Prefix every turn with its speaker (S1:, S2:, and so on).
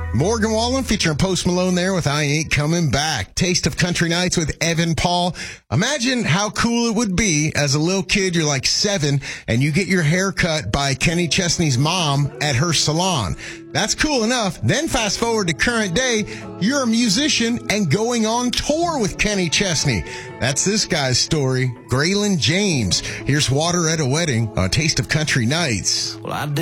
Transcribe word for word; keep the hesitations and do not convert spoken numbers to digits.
S1: Morgan Wallen featuring Post Malone there with I Ain't Coming Back. Taste of Country Nights with Evan Paul. Imagine how cool it would be as a little kid, you're like seven, and you get your hair cut by Kenny Chesney's mom at her salon. That's cool enough. Then fast forward to current day, you're a musician and going on tour with Kenny Chesney. That's this guy's story. Graylin James. Here's Water at a Wedding on Taste of Country Nights.
S2: Well, I did.